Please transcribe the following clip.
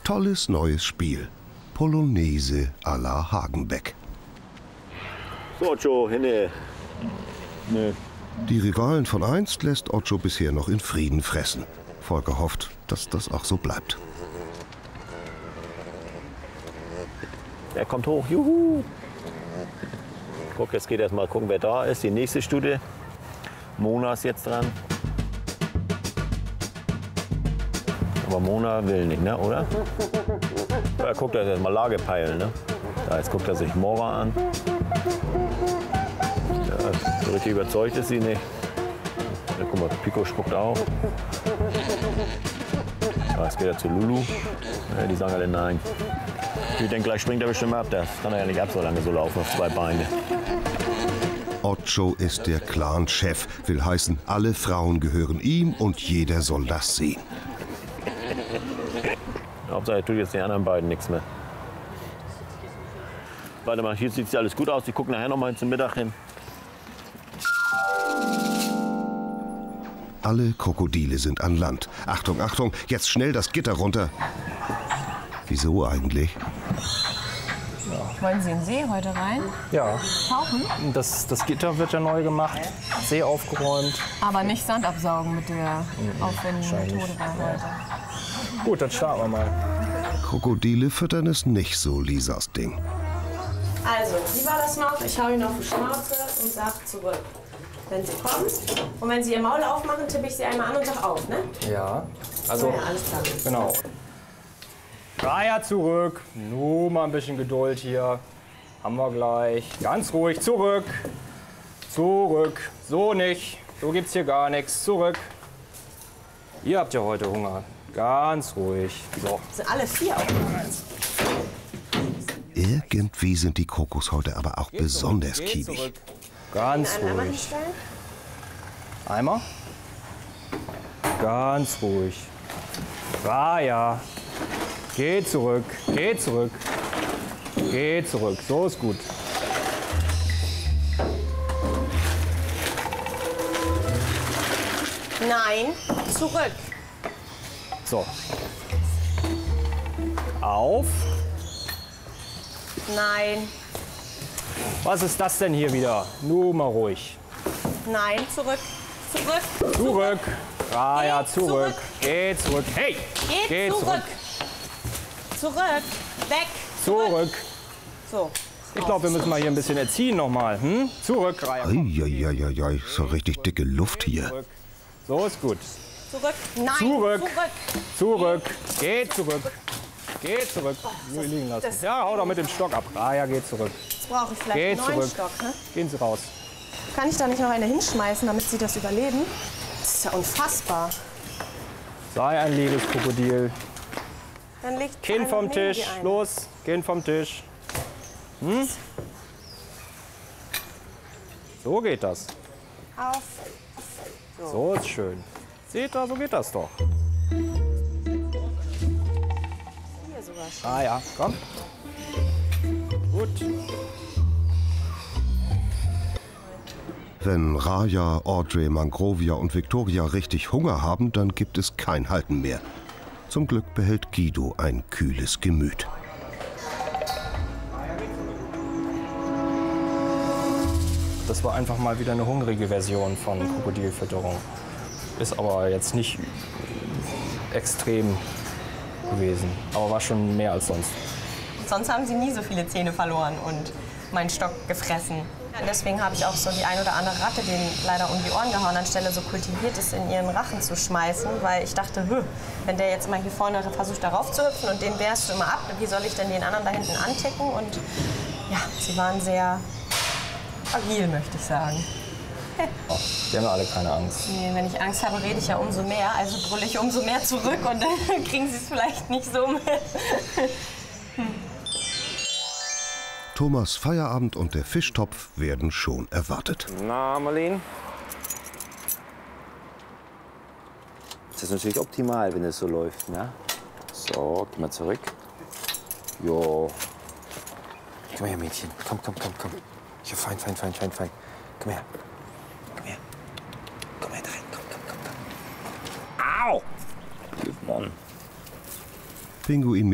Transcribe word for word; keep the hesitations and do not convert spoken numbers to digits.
Tolles neues Spiel. Polonaise à la Hagenbeck. So, Ocho, hinne. Nö. Die Rivalen von einst lässt Ocho bisher noch in Frieden fressen. Volker hofft, dass das auch so bleibt. Er kommt hoch, juhu. Guck, jetzt geht erst mal gucken, wer da ist. Die nächste Stute. Mona ist jetzt dran. Aber Mona will nicht, ne, oder? Er guckt jetzt erstmal Lage peilen, ne? Da, jetzt guckt er sich Mora an. Ja, so richtig überzeugt ist sie nicht. Ja, guck mal, Pico spuckt auch. Ja, jetzt geht er zu Lulu. Ja, die sagen alle nein. Ich denke, gleich springt er bestimmt ab. Das kann er ja nicht ab, so lange so laufen auf zwei Beine. Ocho ist der Clan-Chef, will heißen, alle Frauen gehören ihm und jeder soll das sehen. Hauptsache, tut jetzt den anderen beiden nichts mehr. Warte mal, hier sieht alles gut aus. Die gucken nachher noch mal zum Mittag hin. Alle Krokodile sind an Land. Achtung, Achtung, jetzt schnell das Gitter runter. Wieso eigentlich? Wollen Sie in den See heute rein? Ja. Tauchen? Das, das Gitter wird ja neu gemacht, See aufgeräumt. Aber nicht Sand absaugen mit der aufwendigen Methode bei heute. Gut, dann starten wir mal. Krokodile füttern ist nicht so Lisas Ding. Also, wie war das noch? Ich hau ihn auf die Schnauze und sag zurück. Wenn sie kommt und wenn sie ihr Maul aufmachen, tippe ich sie einmal an und sag auf, ne? Ja, also, Ja, alles klar. genau. Raya zurück, nur mal ein bisschen Geduld hier. Haben wir gleich. Ganz ruhig, zurück. Zurück, so nicht. So gibt's hier gar nichts. Zurück. Ihr habt ja heute Hunger. Ganz ruhig. So. Sind alle vier auf. Irgendwie sind die Krokos heute aber auch Geht besonders zurück, geht kiebig. zurück. Ganz Einen Eimer ruhig. hinstellen. Eimer. Ganz ruhig. Raya. Geh zurück. Geh zurück. Geh zurück. So ist gut. Nein, zurück. So. Auf. Nein, Was ist das denn hier wieder? Nur mal ruhig. nein, zurück. Zurück. Zurück. Raya, Geh zurück. zurück. Geh zurück. Hey! Geht Geh zurück. zurück. Zurück. Weg. Zurück. So. Ich glaube, wir müssen mal hier ein bisschen erziehen nochmal. Hm? Zurück, Raya. Eieieiei, so richtig dicke Luft hier. Zurück. So ist gut. Zurück. Nein. Zurück. Zurück. Zurück. Geh zurück. Geh zurück. Nur liegen lassen. das- Ja, hau doch mit dem Stock ab. Raya, geh zurück. Jetzt brauche ich vielleicht Geh einen neuen zurück. Stock. Ne? Gehen Sie raus. Kann ich da nicht noch eine hinschmeißen, damit sie das überleben? Das ist ja unfassbar. Sei ein liebes Krokodil. Dann legt Kind einer vom neben Tisch. die eine. Los, Kind vom Tisch. Hm? So geht das. Auf. So ist schön. Seht ihr, so geht das doch. Hier sogar schon. Ah ja, komm. Gut. Wenn Raya, Audrey, Mangrovia und Victoria richtig Hunger haben, dann gibt es kein Halten mehr. Zum Glück behält Guido ein kühles Gemüt. Das war einfach mal wieder eine hungrige Version von Krokodilfütterung. Ist aber jetzt nicht extrem gewesen, aber war schon mehr als sonst. Sonst haben sie nie so viele Zähne verloren und meinen Stock gefressen. Ja, deswegen habe ich auch so die ein oder andere Ratte denen leider um die Ohren gehauen, anstelle so kultiviertes in ihren Rachen zu schmeißen, weil ich dachte, "Hö, wenn der jetzt mal hier vorne versucht darauf zu hüpfen und den wehrst du immer ab, wie soll ich denn den anderen da hinten anticken?" Und ja, sie waren sehr agil, möchte ich sagen. Oh, die haben alle keine Angst. Nee, wenn ich Angst habe, rede ich ja umso mehr, also brülle ich umso mehr zurück und dann kriegen sie es vielleicht nicht so mit. Thomas Feierabend und der Fischtopf werden schon erwartet. Na, Marlene? Das ist natürlich optimal, wenn es so läuft, ne? So, geh mal zurück. Jo. Komm her, Mädchen. Komm, komm, komm, komm. Ja, fein, fein, fein, fein, fein. Komm her. Komm her. Komm her rein. Komm, komm, komm, komm. Au! Gut, Mann. Pinguin